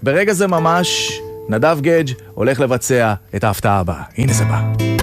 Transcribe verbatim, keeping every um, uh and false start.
ברגע זה ממש, נדב גדג' הולך לבצע את ההפתעה הבאה. הנה זה בא.